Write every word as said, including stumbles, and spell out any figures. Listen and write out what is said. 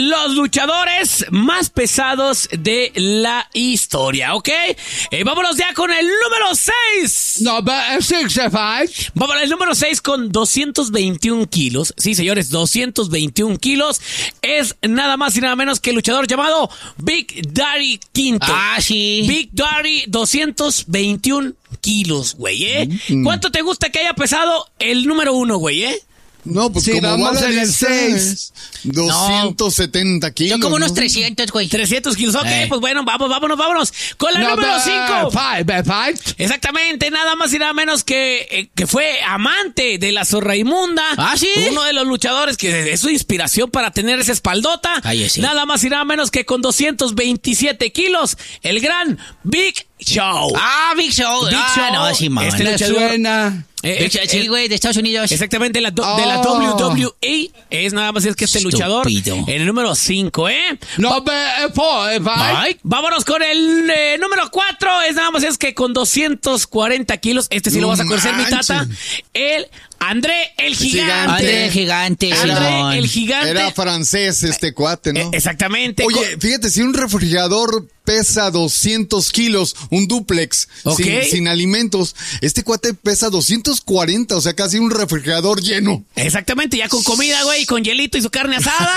los luchadores más pesados de la historia, ¿ok? Eh, vámonos ya con el número seis. Number sixty-five. Vamos al número seis con doscientos veintiún kilos. Sí, señores, doscientos veintiún kilos. Es nada más y nada menos que el luchador llamado Big Daddy Quinto. Ah, sí. Big Daddy, doscientos veintiún kilos, güey, ¿eh? Mm. ¿Cuánto te gusta que haya pesado el número uno, güey, eh? No, pues Sí, como vamos va la en el lista, seis. es doscientos setenta kilos. Yo como unos ¿no? trescientos, güey. trescientos kilos, ok, Eh. pues bueno, vamos, vámonos, vámonos. Con la Number número cinco. five, five. Exactamente, nada más y nada menos que, eh, que fue amante de la Zorra Inmunda. ¿Ah, sí? Uno de los luchadores que es su inspiración para tener esa espaldota. Ay, sí. Nada más y nada menos que con doscientos veintisiete kilos, el gran Big Show. Ah, Big Show. Big ah, Show. no, sí, mamá. Este Me luchador. suena. Eh, Big Show, eh, sí, güey, de Estados Unidos. Exactamente, la do- de la Oh. W W E. Es nada más es que este Estúpido. luchador en el número cinco, ¿eh? Number four, five. Ay, vámonos con el eh, número cuatro. Es nada más es que con doscientos cuarenta kilos. Este sí No lo vas a conocer, mi tata. manches. El André el Gigante. Gigante. André el Gigante, André Simón. el Gigante. Era francés este cuate, ¿no? Eh, exactamente. Oye, fíjate, si un refrigerador pesa doscientos kilos, un duplex, Ok. sin, sin alimentos, este cuate pesa doscientos cuarenta, o sea, casi un refrigerador lleno. Exactamente, ya con comida, güey, con hielito y su carne asada.